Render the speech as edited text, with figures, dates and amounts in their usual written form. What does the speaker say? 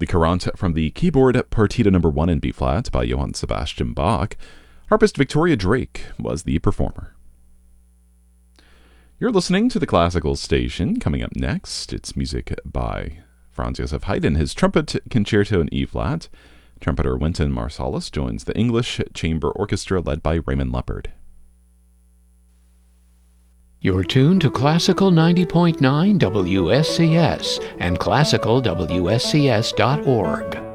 The Courant from the keyboard Partita No. 1 in B-flat by Johann Sebastian Bach. Harpist Victoria Drake was the performer. You're listening to the Classical Station. Coming up next, it's music by Franz Joseph Haydn, his Trumpet Concerto in E-flat. Trumpeter Wynton Marsalis joins the English Chamber Orchestra led by Raymond Leppard. You're tuned to Classical 90.9 WSCS and classicalwscs.org.